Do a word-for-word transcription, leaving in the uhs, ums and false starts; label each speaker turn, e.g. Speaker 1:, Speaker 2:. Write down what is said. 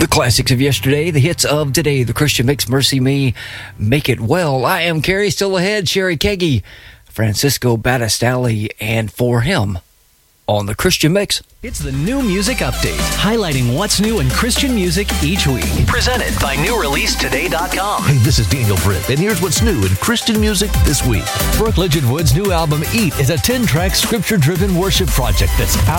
Speaker 1: The classics of yesterday, the hits of today, the Christian Mix, Mercy Me, Make It Well. I am Carrie, still ahead, Sherry Keggy, Francisco Battistali, and For Him on the Christian Mix.
Speaker 2: It's the New Music Update, highlighting what's new in Christian music each week. Presented by new release today dot com.
Speaker 3: Hey, this is Daniel Britt, and here's what's new in Christian music this week.
Speaker 2: Brooke Ligewood's new album, Eat, is a ten-track, scripture-driven worship project that's out.